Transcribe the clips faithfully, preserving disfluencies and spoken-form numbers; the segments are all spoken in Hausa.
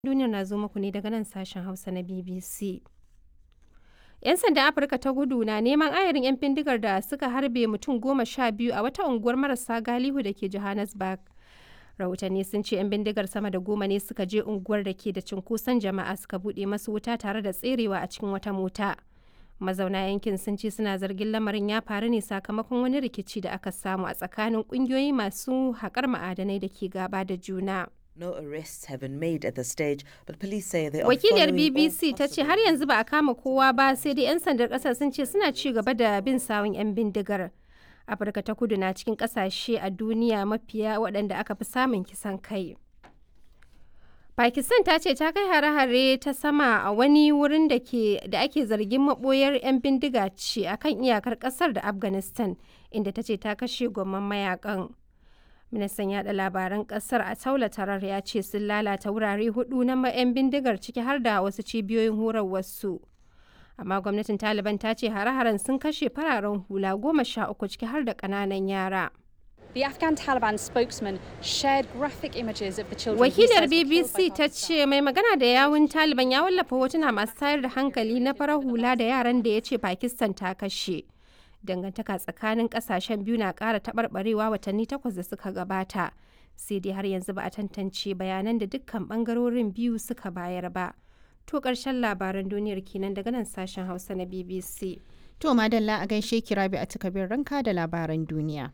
Duniyar na zo muku ne daga nan sashen Hausa na B B C. 'Yan sandan Afirka ta Kudu na neman ayarin 'yan bindigar da suka harbe mutum goma sha biyu a wata unguwar marasa galihu da ke Johannesburg. Rahotanni sun ce 'yan bindigar sama da goma ne suka je unguwar da ke da cunkoson jama'a suka buɗe masu wuta tare da tserewa a cikin wata mota. Mazauna yankin sun ce suna zargin lamarin ya faru ne sakamakon wani rikici da aka samu a tsakanin ƙungiyoyi masu haƙar ma'adanai da ke gaba da juna. No arrests have been made at the stage, but police say they are Wakiliyar following B B all C ta ce possible- har yanzu ba a kama kowa ba sai dai 'yan sandar ƙasar sun ce suna ci gaba da bin sawun 'yan bindigar. Afirka ta Kudu na cikin ƙasashe a duniya mafiya waɗanda aka fi samun kisan kai. Pakistan ta ce ta kai hare-hare ta sama a wani wurin da ke da ake zargin maɓoyar 'yan bindiga ce akan iyakar ƙasar da Afghanistan, inda ta ce ta kashe gwamman mayakan. Ministan yada labaran kasar a Taula Tarar ya ce sun lalata wurare hudu na 'yan bindigar ciki har da wasu cibiyoyin horarwarsu. Amma gwamnatin Taliban ta ce hare-haren sun kashe fararen hula goma sha uku ciki har da ƙananan yara. The Afghan Taliban spokesman shared graphic images of the children. he Wakilar says B were B killed by C ta Pakistan. ce mai magana da yawun Taliban ya wallafa hotuna masu tayar da hankali na farar hula da yaran da ya ce Pakistan ta kashe. Dangantaka tsakanin kasashen biyu na ƙara taɓarɓarewa watanni takwas da suka gabata, sai dai har yanzu ba a tantance bayanan da dukkan ɓangarorin biyu suka bayar ba. To ƙarshen labaran duniyar kenan daga nan sashen Hausa na B B C. To madalla a gaishe ki Rabi a takabin ranka da labaran duniya.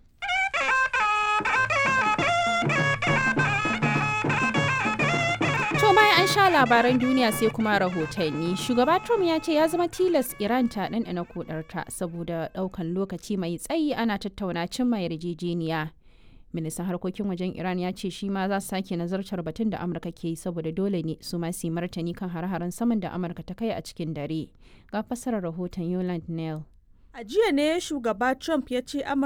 To bayan an sha labaran duniya sai kuma rahotanni. Shugaba Trump ya ce ya zama tilas Iran ta ɗanɗana kodarta saboda ɗaukan lokaci mai tsayi ana tattauna cimma yarjejeniya. Ministan harkokin wajen Iran ya ce shi ma za su sake nazartar batun da Amurka ke yi saboda dole ne su ma su yi martani kan hare-haren saman da Amurka ta kai a cikin dare. Ga fassarar rahoton Yolande Neal. A jiya ne shugaba Trump ya ce Amurka